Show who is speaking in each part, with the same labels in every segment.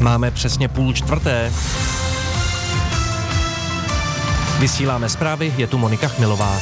Speaker 1: Máme přesně 3:30. Vysíláme zprávy, je tu Monika Chmilová.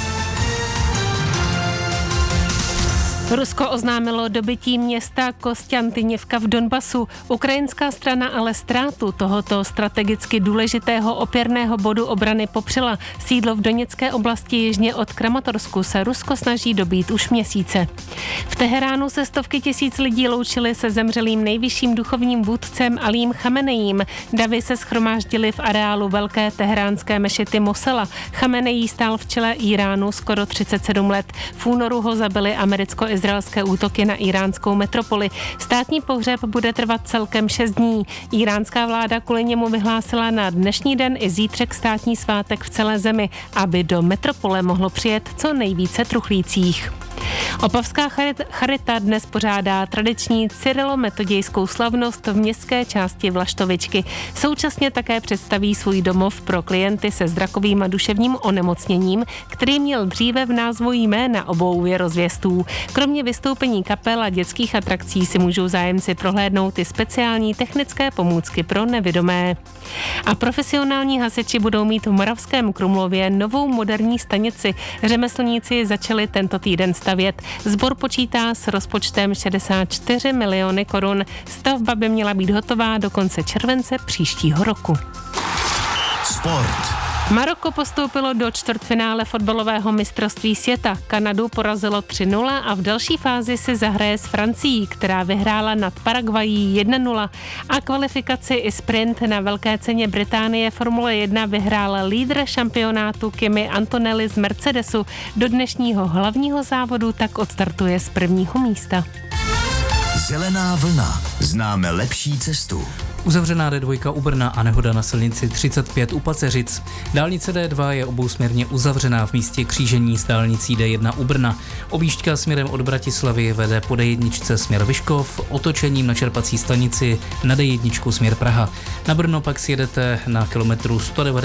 Speaker 2: Rusko oznámilo dobytí města Kostjantyněvka v Donbasu. Ukrajinská strana ale ztrátu tohoto strategicky důležitého opěrného bodu obrany popřela. Sídlo v Doněcké oblasti jižně od Kramatorsku se Rusko snaží dobýt už měsíce. V Teheránu se stovky tisíc lidí loučily se zemřelým nejvyšším duchovním vůdcem Alím Chamenejím. Davy se shromáždili v areálu velké teheránské mešity Mosela. Chamenejí stál v čele Íránu skoro 37 let. V únoru ho zabili americko-izraelské útoky na iránskou metropoli. Státní pohřeb bude trvat celkem 6 dní. Iránská vláda kvůli němu vyhlásila na dnešní den i zítřek státní svátek v celé zemi, aby do metropole mohlo přijet co nejvíce truchlících. Opavská charita dnes pořádá tradiční cyrilometodějskou slavnost v městské části Vlaštovičky. Současně také představí svůj domov pro klienty se zrakovým a duševním onemocněním, který měl dříve v názvu jména obou věrozvěstů. Kromě vystoupení kapel a dětských atrakcí si můžou zájemci prohlédnout i speciální technické pomůcky pro nevidomé. A profesionální hasiči budou mít v Moravském Krumlově novou moderní stanici. Řemeslníci začali tento týden stavět. Sbor počítá s rozpočtem 64 miliony korun. Stavba by měla být hotová do konce července příštího roku.
Speaker 3: Sport.
Speaker 2: Maroko postoupilo do čtvrtfinále fotbalového mistrovství světa. Kanadu porazilo 3-0 a v další fázi si zahraje s Francií, která vyhrála nad Paraguayí 1-0. A kvalifikaci i sprint na velké ceně Británie Formule 1 vyhrála lídr šampionátu Kimi Antonelli z Mercedesu. Do dnešního hlavního závodu tak odstartuje z prvního místa.
Speaker 3: Zelená vlna. Známe lepší cestu.
Speaker 4: Uzavřená D2 u Brna a nehoda na silnici 35 u Paceřic. Dálnice D2 je obousměrně uzavřená v místě křížení s dálnicí D1 u Brna. Objížďka směrem od Bratislavy vede po D1 směr Vyškov, otočením na čerpací stanici na D1 směr Praha. Na Brno pak sjedete na kilometru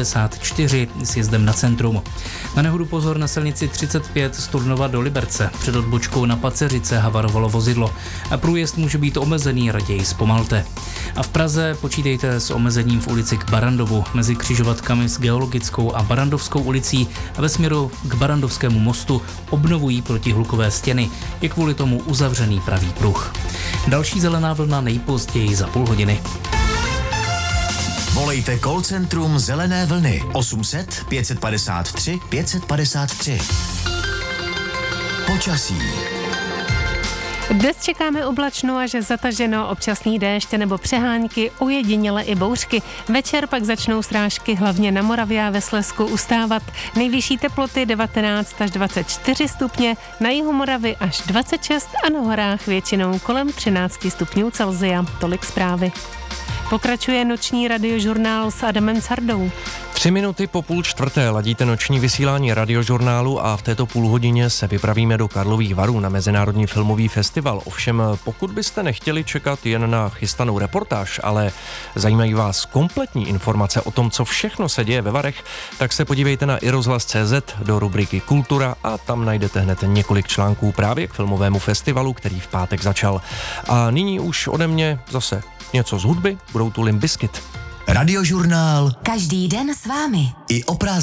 Speaker 4: 194 s jezdem na centrum. Na nehodu pozor na silnici 35 z Turnova do Liberce. Před odbočkou na Paceřice havarovalo vozidlo. A průjezd může být omezený, raději zpomalte. A v Praze počítejte s omezením v ulici k Barandovu mezi křižovatkami s Geologickou a Barandovskou ulicí a ve směru k Barandovskému mostu obnovují protihlukové stěny. Je kvůli tomu uzavřený pravý pruh. Další zelená vlna nejpozději za půl hodiny.
Speaker 3: Volejte call centrum Zelené vlny 800 553 553. Počasí.
Speaker 2: Dnes čekáme oblačno až zataženo, občasný déšť nebo přehánky, ojediněle i bouřky. Večer pak začnou srážky hlavně na Moravě a ve Slezsku ustávat. Nejvyšší teploty 19 až 24 stupně, na jihu Moravy až 26 a na horách většinou kolem 13 stupňů Celsia. Tolik zprávy. Pokračuje noční radiožurnál s Adamem Sardou.
Speaker 1: 3 minuty po 3:30 ladíte noční vysílání radiožurnálu a v této půlhodině se vypravíme do Karlových Varů na Mezinárodní filmový festival. Ovšem, pokud byste nechtěli čekat jen na chystanou reportáž, ale zajímají vás kompletní informace o tom, co všechno se děje ve Varech, tak se podívejte na iRozhlas.cz do rubriky Kultura a tam najdete hned několik článků právě k filmovému festivalu, který v pátek začal. A nyní už ode mě zase něco z hudby, budou tu Limp Bizkit.
Speaker 3: Radiožurnál.
Speaker 5: Každý den s vámi.
Speaker 3: I o prázdninách.